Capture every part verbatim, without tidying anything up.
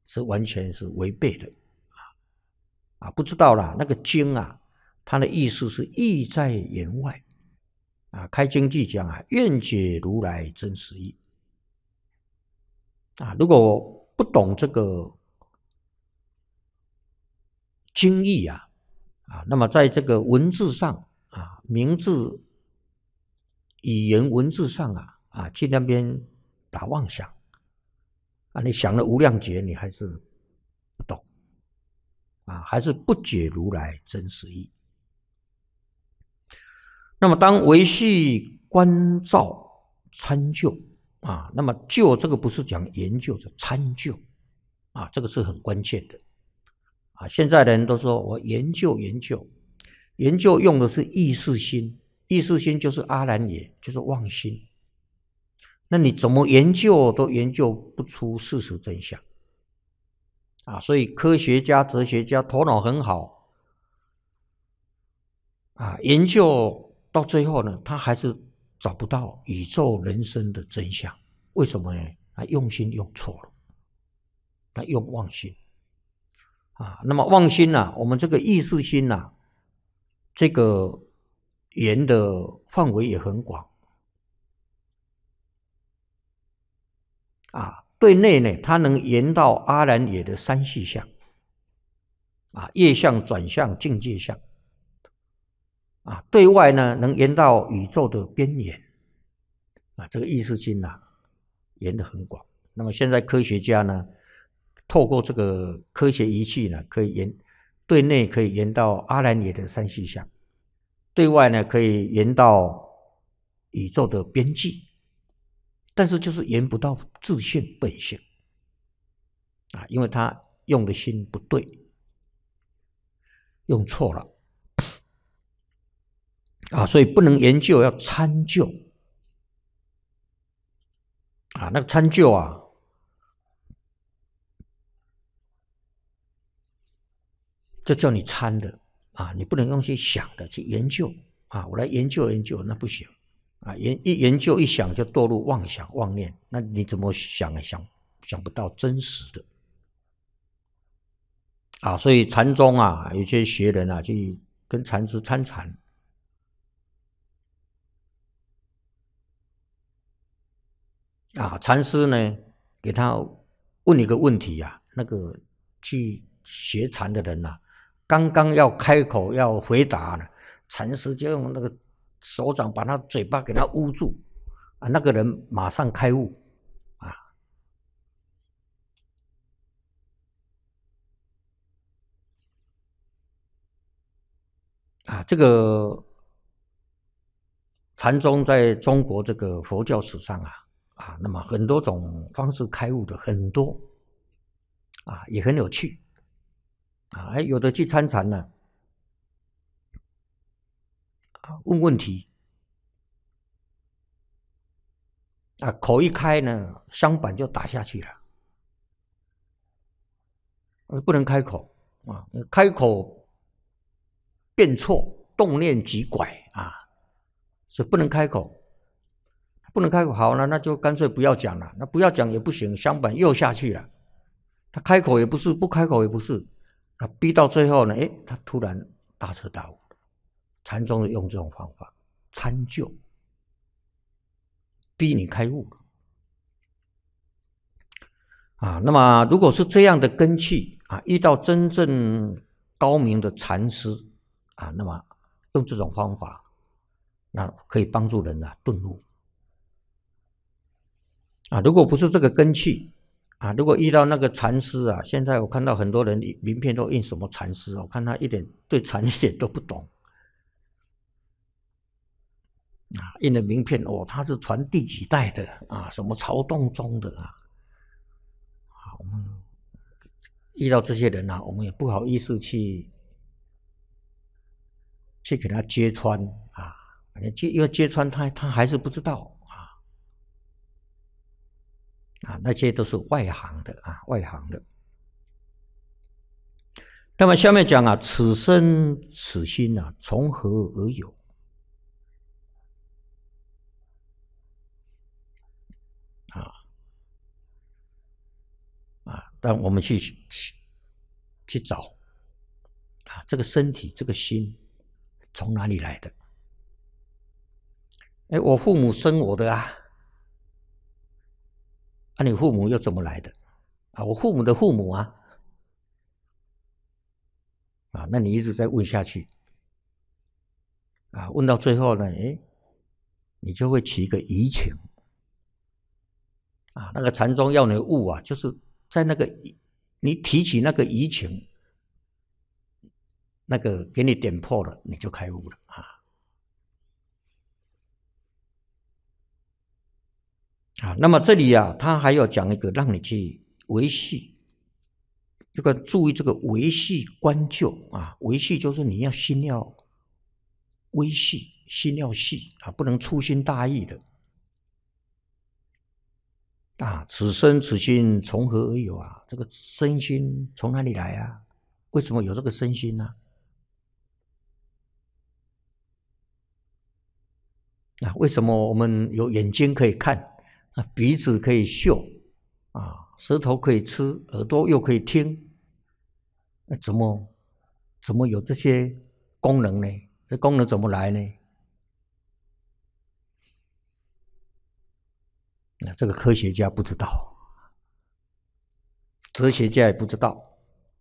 是完全是违背的啊！啊，不知道啦，那个经啊，它的意思是意在言外啊。开经记讲啊，愿解如来真实义啊。如果不懂这个经义啊，啊，那么在这个文字上啊，名字、语言文字上啊，啊，去那边打妄想啊，你想了无量劫，你还是不懂啊，还是不解如来真实义。那么当维系关照参究啊，那么究这个不是讲研究，是参究啊，这个是很关键的啊。现在的人都说我研究研究，研究用的是意识心，意识心就是阿兰也，就是妄心。那你怎么研究都研究不出事实真相啊！所以科学家、哲学家头脑很好啊，研究到最后呢，他还是找不到宇宙人生的真相。为什么呢？他用心用错了，他用妄心啊。那么妄心呢、啊，我们这个意识心呢、啊，这个言的范围也很广啊。对内呢，它能言到阿兰也的三细相啊，业相、转相、境界相啊。对外呢，能言到宇宙的边缘啊。这个意识心啊，言得很广。那么现在科学家呢，透过这个科学仪器呢，可以言对内可以言到阿兰也的三细相，对外呢可以言到宇宙的边际。但是就是言不到自性本性啊，因为他用的心不对，用错了啊，所以不能研究，要参究啊。那个参究啊，就叫你参的啊，你不能用去想的去研究啊。我来研究研究，那不行啊，研一研究一想就堕入妄想妄念，那你怎么想啊？想想不到真实的啊。所以禅宗啊，有些学人啊，去跟禅师参禅啊，禅师呢给他问一个问题啊，那个去学禅的人啊，刚刚要开口要回答呢，禅师就用那个手掌把他嘴巴给他捂住啊，那个人马上开悟啊啊，这个禅宗在中国这个佛教史上啊啊，那么很多种方式开悟的很多啊，也很有趣啊，有的去参禅呢啊，问问题啊，口一开呢，香板就打下去了，不能开口啊，开口变错，动念即拐啊，所以不能开口。不能开口，好了，那就干脆不要讲了。那不要讲也不行，香板又下去了。他开口也不是，不开口也不是，啊，逼到最后呢，哎，他突然大彻大悟。禅宗用这种方法参究，逼你开悟啊。那么如果是这样的根器啊，遇到真正高明的禅师啊，那么用这种方法，那可以帮助人啊顿悟。啊，如果不是这个根器啊，如果遇到那个禅师啊，现在我看到很多人名片都印什么禅师，我看他一点对禅一点都不懂啊，印的名片哦，他是传第几代的啊，什么曹洞宗的啊，啊，我们遇到这些人啊，我们也不好意思去去给他揭穿啊，因为揭穿他，他还是不知道。啊，那些都是外行的啊，外行的。那么下面讲啊，此身此心啊，从何而有？啊啊， 但我们去去去找啊，这个身体这个心从哪里来的？哎，我父母生我的啊，啊，你父母又怎么来的？啊，我父母的父母啊，啊，那你一直在问下去，啊，问到最后呢，哎，你就会起一个疑情，啊，那个禅宗要你悟啊，就是在那个你提起那个疑情，那个给你点破了，你就开悟了啊。啊，那么这里啊，他还要讲一个，让你去维系，这个注意这个维系观究啊，维系就是你要心要微细，心要细啊，不能粗心大意的啊。此身此心从何而有啊？这个身心从哪里来啊？为什么有这个身心呢？啊，为什么我们有眼睛可以看啊，鼻子可以嗅啊，舌头可以吃，耳朵又可以听？那怎么怎么有这些功能呢？这功能怎么来呢？那这个科学家不知道，哲学家也不知道。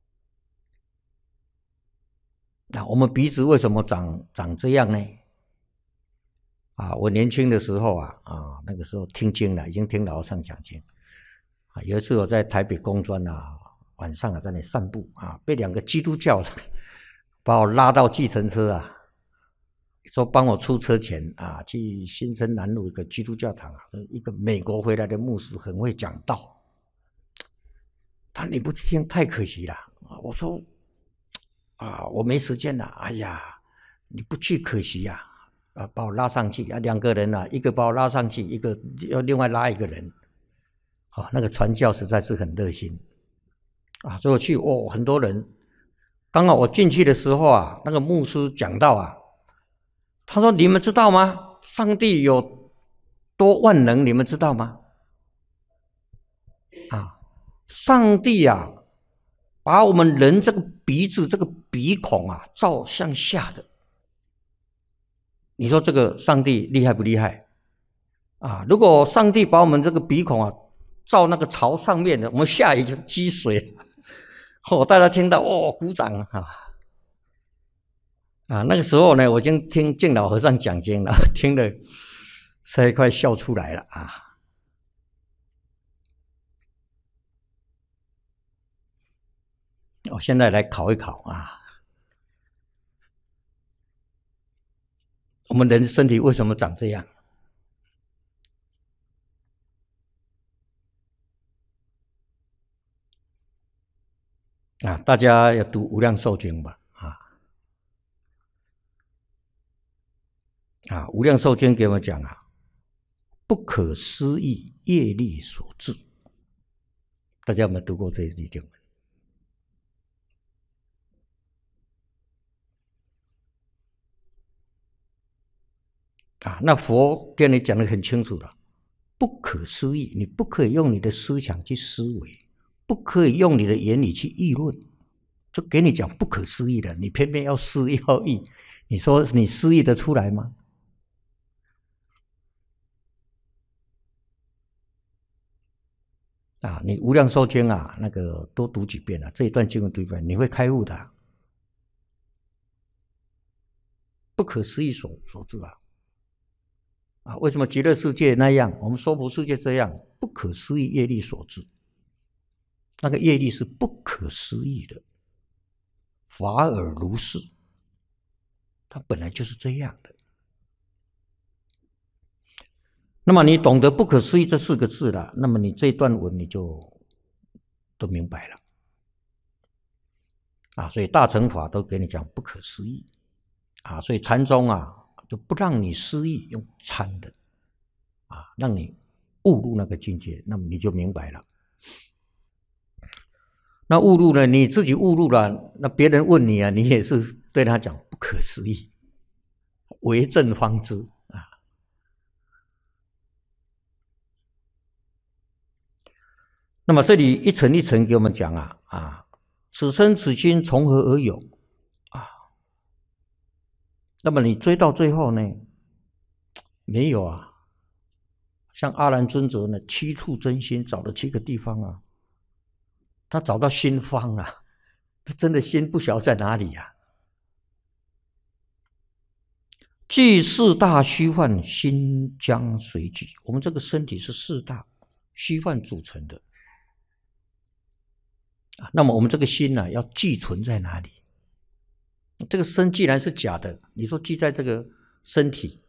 那我们鼻子为什么长长这样呢？啊，我年轻的时候啊，啊，那个时候听经了，已经听老和尚讲经。啊，有一次我在台北工专啊，晚上啊在那里散步啊，被两个基督教把我拉到计程车啊，说帮我出车钱啊，去新生南路一个基督教堂啊，一个美国回来的牧师很会讲道。他你不听太可惜了。我说啊，我没时间了。哎呀，你不去可惜呀、啊！啊，把我拉上去啊，两个人啊，一个把我拉上去，一个要另外拉一个人。啊，那个传教实在是很热心啊，所以我去哦，很多人。刚好我进去的时候啊，那个牧师讲到啊，他说：“你们知道吗？上帝有多万能，你们知道吗？啊，上帝啊，把我们人这个鼻子这个鼻孔啊照向下的。你说这个上帝厉害不厉害？啊，如果上帝把我们这个鼻孔啊照那个朝上面的，我们下雨就积水。哦，大家听到哦，鼓掌啊！啊，那个时候呢，我已经听净老和尚讲经了，听了才快笑出来了啊！我、哦、现在来考一考啊，我们人身体为什么长这样？啊，大家要读《无量寿经》吧？啊啊，《无量寿经》给我们讲啊，不可思议业力所致。大家有没有读过这一句经文？啊，那佛跟你讲的很清楚了，不可思议，你不可以用你的思想去思维，不可以用你的言语去议论，就给你讲不可思议的，你偏偏要思要议，你说你思议得出来吗？啊，你无量寿经啊，那个多读几遍啊，这一段经文读一遍，你会开悟的、啊。不可思议所所致啊！啊，为什么极乐世界那样，我们娑婆世界这样？不可思议业力所致。那个业力是不可思议的，法尔如是，它本来就是这样的。那么你懂得不可思议这四个字了，那么你这段文你就都明白了啊。所以大乘法都给你讲不可思议啊，所以禅宗啊就不让你思议，用参的啊，让你悟入那个境界，那么你就明白了。那悟入呢，你自己悟入了，那别人问你啊，你也是对他讲不可思议，为证方知。 那么这里一层一层给我们讲啊啊，此身此心从何而有啊？那么你追到最后呢，没有啊。像阿难尊者呢，七处真心找了七个地方啊，他找到心方啊，他真的心不晓得在哪里呀、啊？具四大虚幻，心将随具。我们这个身体是四大虚幻组成的啊，那么我们这个心呢、啊，要寄存在哪里？这个身既然是假的，你说寄在这个身体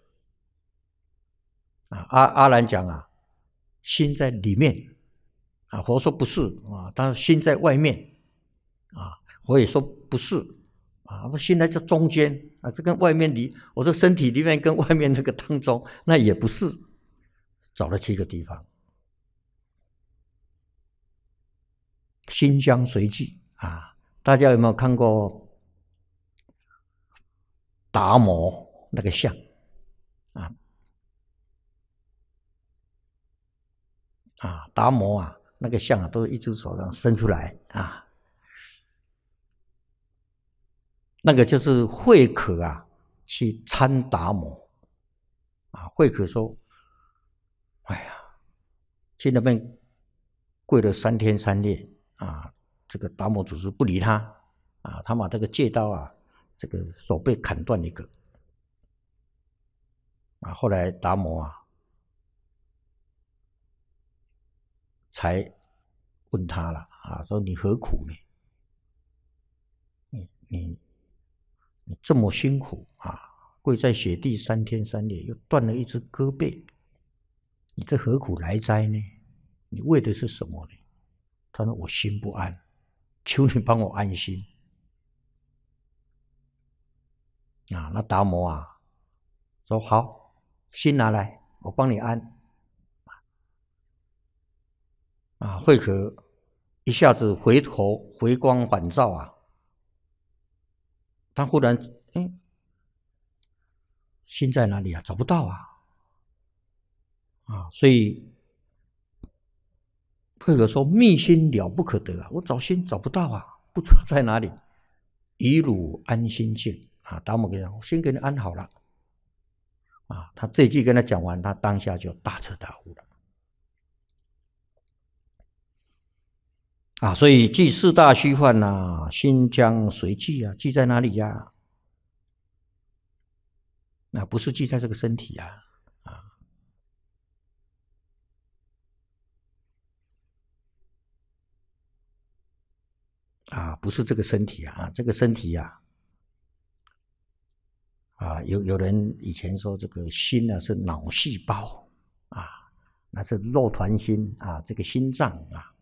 啊，阿阿难讲啊，心在里面啊，佛说不是啊，他心在外面啊，我也说不是啊，我心在这中间啊，这跟外面里，我这身体里面跟外面那个当中，那也不是，找了七个地方，心将随具啊，大家有没有看过达摩那个像啊？啊，达摩啊，那个像啊，都是一只手上伸出来啊，那个就是慧可啊，去参达摩啊。慧可说：“哎呀，去那边跪了三天三夜啊，这个达摩祖师不理他啊，他把这个戒刀啊，这个手被砍断一个啊。后来达摩啊。”才问他了啊，说你何苦呢？你你你这么辛苦啊，跪在雪地三天三夜，又断了一只胳膊，你这何苦来哉呢？你为的是什么呢？他说我心不安，求你帮我安心啊。那达摩啊说好，心拿来，我帮你安。啊，慧可一下子回头回光返照啊，他忽然哎，心在哪里啊？找不到啊！啊，所以慧可说：“密心了不可得啊！我找心找不到啊，不知道在哪里。以汝安心境啊！”达摩跟他讲：“我先给你安好了。”啊，他这句跟他讲完，他当下就大彻大悟了。啊，所以具四大虚幻呐、啊，心将随具啊，具在哪里呀、啊？那不是具在这个身体啊，啊，啊，不是这个身体啊，这个身体呀、啊，啊，有有人以前说这个心呢、啊、是脑细胞啊，那是肉团心啊，这个心脏啊。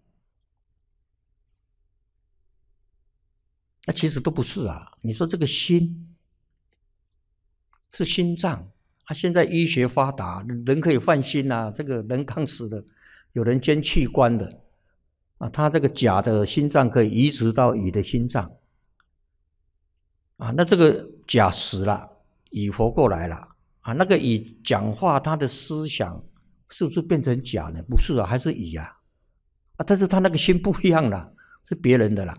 那其实都不是啊！你说这个心是心脏啊，现在医学发达，人可以换心啊，这个人刚死的，有人捐器官的啊，他这个假的心脏可以移植到乙的心脏啊，那这个甲死了，乙活过来了啊，那个乙讲话他的思想是不是变成甲呢？不是啊，还是乙啊啊，但是他那个心不一样了，是别人的了。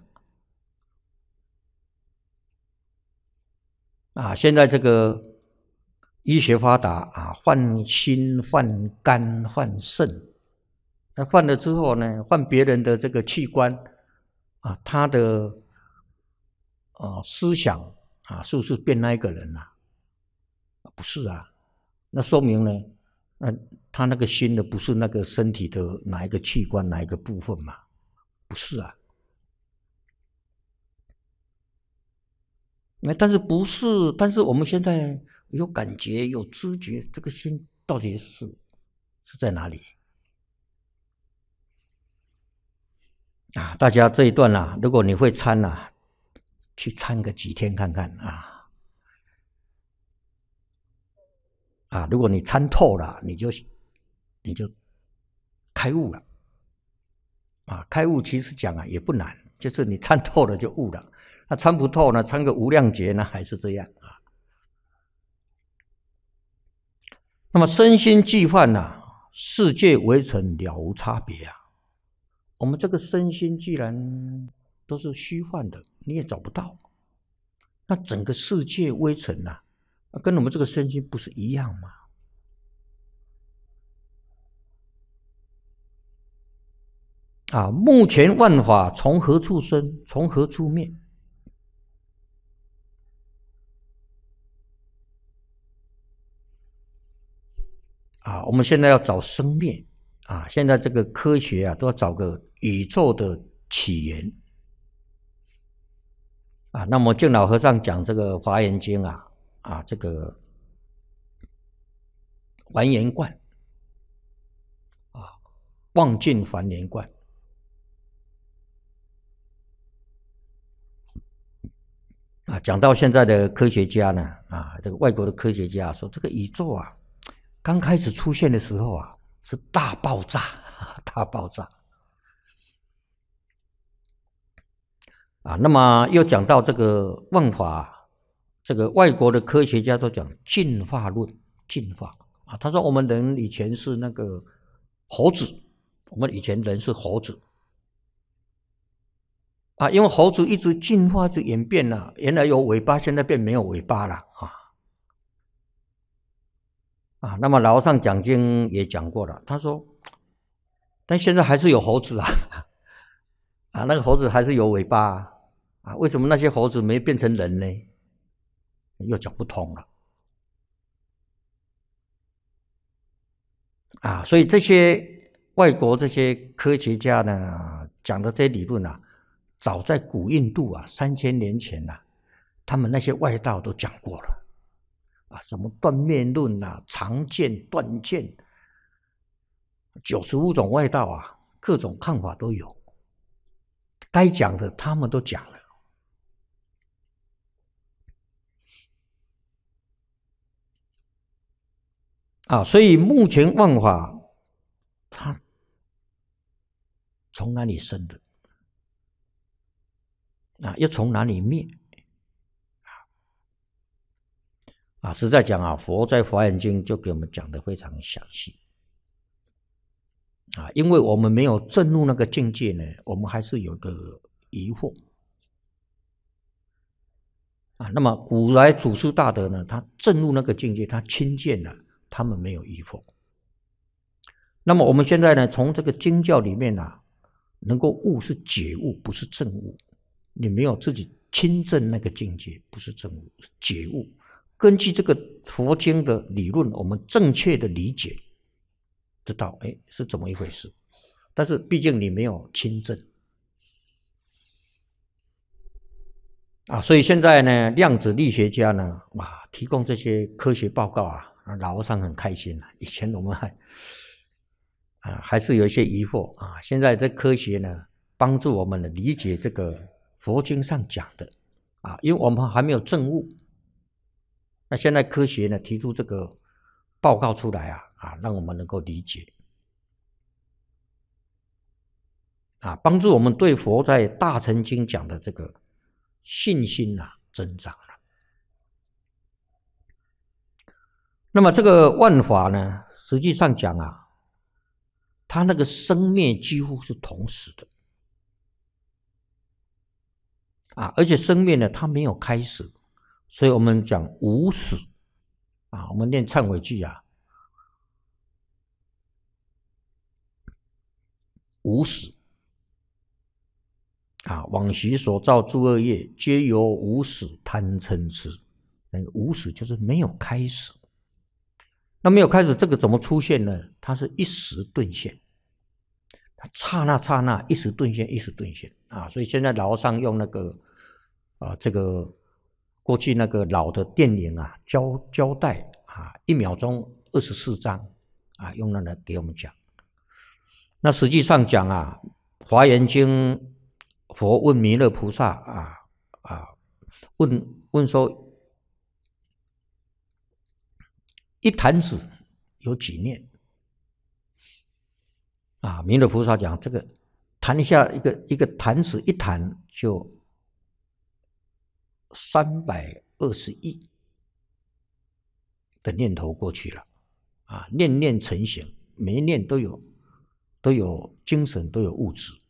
啊，现在这个医学发达啊，换心、换肝、换肾，那换了之后呢，换别人的这个器官啊，他的啊思想啊，是不是变那一个人啊？不是啊，那说明呢，那他那个心的不是那个身体的哪一个器官、哪一个部分嘛？不是啊。那但是不是？但是我们现在有感觉、有知觉，这个心到底是是在哪里啊？大家这一段啊，如果你会参啊，去参个几天看看啊啊！如果你参透了，你就你就开悟了啊！开悟其实讲啊也不难，就是你参透了就悟了。那参不透呢，参个无量劫呢，还是这样啊。那么身心俱幻呐、啊，世界围城了无差别啊。 我们这个身心既然都是虚幻的，你也找不到，那整个世界微尘呐、啊，跟我们这个身心不是一样吗？啊，目前万法从何处生，从何处灭？啊，我们现在要找生灭啊，现在这个科学啊，都要找个宇宙的起源啊。那么净老和尚讲这个《华严经》啊，啊，这个还原观啊，望尽还原观啊，讲到现在的科学家呢，啊，这个外国的科学家说，这个宇宙啊，刚开始出现的时候啊，是大爆炸，大爆炸啊。那么又讲到这个万法，这个外国的科学家都讲进化论，进化啊。他说我们人以前是那个猴子，我们以前人是猴子。啊，因为猴子一直进化、一直演变了、啊，原来有尾巴，现在变没有尾巴了啊！啊，那么老和尚讲经也讲过了，他说，但现在还是有猴子啊，啊，那个猴子还是有尾巴啊，啊为什么那些猴子没变成人呢？又讲不通了啊！所以这些外国这些科学家呢讲的这些理论啊。早在古印度啊，三千年前呐、啊，他们那些外道都讲过了啊，什么断面论啊、常见、断见，九十五种外道啊，各种看法都有。该讲的他们都讲了啊，所以目前万法它从哪里生的？啊，又从哪里灭？啊，实在讲啊，佛在《华严经》就给我们讲的非常详细啊，因为我们没有证入那个境界呢，我们还是有个疑惑啊。那么古来祖师大德呢，他证入那个境界，他亲见了，他们没有疑惑。那么我们现在呢，从这个经教里面啊，能够悟是解悟，不是证悟。你没有自己亲证那个境界，不是证悟，是解悟。根据这个佛经的理论，我们正确的理解，知道哎是怎么一回事。但是毕竟你没有亲证啊，所以现在呢，量子力学家呢，哇，提供这些科学报告啊，老和尚很开心了。以前我们还啊还是有一些疑惑啊，现在这科学呢，帮助我们理解这个佛经上讲的啊，因为我们还没有证悟。那现在科学呢提出这个报告出来啊，啊，让我们能够理解，啊，帮助我们对佛在大乘经讲的这个信心啊增长了。那么这个万法呢，实际上讲啊，它那个生灭几乎是同时的。啊，而且生灭呢，它没有开始，所以我们讲无始啊，我们念忏悔句啊，无始啊，往昔所造诸恶业，皆由无始贪嗔痴。那个无始就是没有开始，那没有开始，这个怎么出现呢？它是一时顿现，它刹那刹那，一时顿现，一时顿现啊。所以现在老和尚用那个。啊，这个过去那个老的电影啊，胶胶带啊，一秒钟二十四张啊，用那个给我们讲。那实际上讲啊，《华严经》佛问弥勒菩萨啊啊，问问说，一弹指有几念？啊，弥勒菩萨讲这个弹一下，一个一个弹指一弹就。三百二十亿的念头过去了啊，念念成形，每一念都有都有精神，都有物质